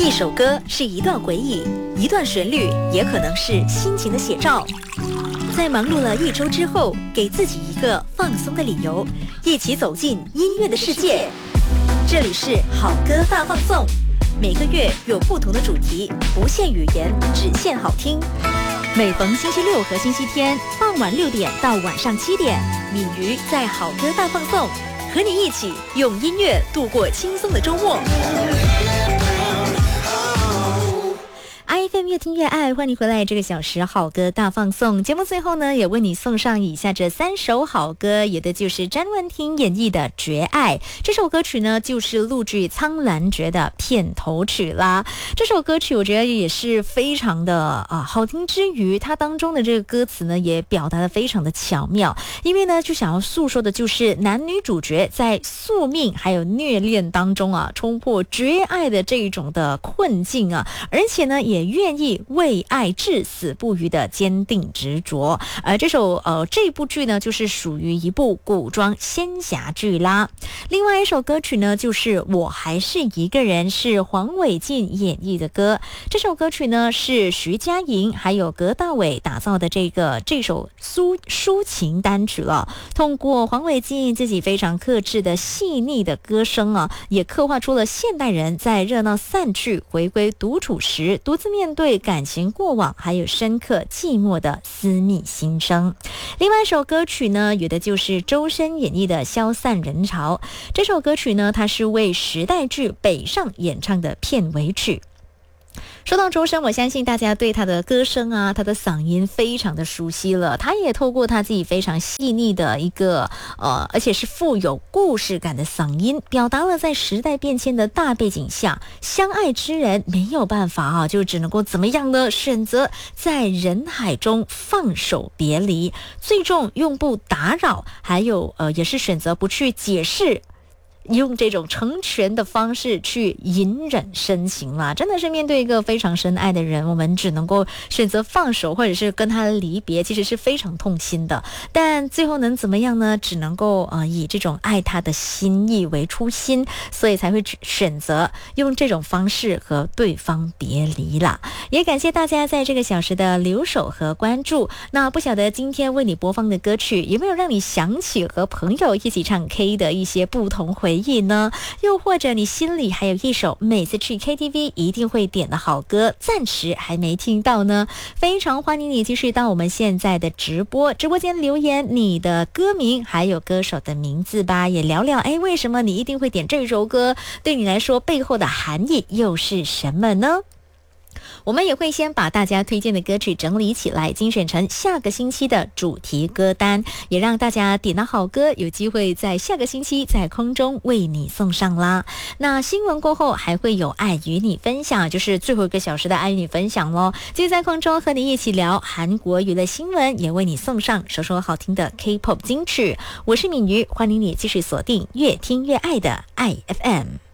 一首歌是一段回忆，一段旋律也可能是心情的写照。在忙碌了一周之后，给自己一个放松的理由，一起走进音乐的世界。这里是好歌大放送，每个月有不同的主题，不限语言，只限好听。每逢星期六和星期天傍晚6点到晚上7点，敏瑜在好歌大放送，和你一起用音乐度过轻松的周末。IFM 越听越爱，欢迎回来这个小时好歌大放送。节目最后呢，也为你送上以下这3首好歌，有的就是詹雯婷演绎的《绝爱》，这首歌曲呢就是录制《苍兰诀》的片头曲啦。这首歌曲我觉得也是非常的好听之余，它当中的这个歌词呢也表达的非常的巧妙，因为呢就想要诉说的就是男女主角在宿命还有虐恋当中冲破绝爱的这一种的困境而且呢也愿意为爱至死不渝的坚定执着。而这部剧呢就是属于一部古装仙侠剧啦。另外一首歌曲呢就是我还是一个人，是黄伟晋演绎的歌。这首歌曲呢是徐佳莹还有葛大伟打造的这首抒情单曲了。通过黄伟晋自己非常克制的细腻的歌声也刻画出了现代人在热闹散去回归独处时独自面对感情过往还有深刻寂寞的私密心声。另外一首歌曲呢有的就是周深演绎的《消散人潮》。这首歌曲呢它是为时代剧《北上》演唱的片尾曲。说到周深，我相信大家对他的歌声他的嗓音非常的熟悉了。他也透过他自己非常细腻的一个而且是富有故事感的嗓音，表达了在时代变迁的大背景下，相爱之人没有办法就只能够怎么样呢？选择在人海中放手别离，最终用不打扰，还有也是选择不去解释，用这种成全的方式去隐忍深情啦。真的是面对一个非常深爱的人，我们只能够选择放手，或者是跟他离别，其实是非常痛心的。但最后能怎么样呢？只能够以这种爱他的心意为初心，所以才会选择用这种方式和对方别离啦。也感谢大家在这个小时的留守和关注。那不晓得今天为你播放的歌曲有没有让你想起和朋友一起唱 K 的一些不同回忆呢？又或者你心里还有一首每次去 KTV 一定会点的好歌，暂时还没听到呢？非常欢迎你继续到我们现在的直播间留言你的歌名还有歌手的名字吧，也聊聊为什么你一定会点这首歌，对你来说背后的含义又是什么呢？我们也会先把大家推荐的歌曲整理起来，精选成下个星期的主题歌单，也让大家点到好歌有机会在下个星期在空中为你送上啦。那新闻过后还会有爱与你分享，就是最后1个小时的爱与你分享咯。就在空中和你一起聊韩国娱乐新闻，也为你送上首首好听的 K-pop 金曲。我是敏瑜，欢迎你继续锁定越听越爱的爱 FM。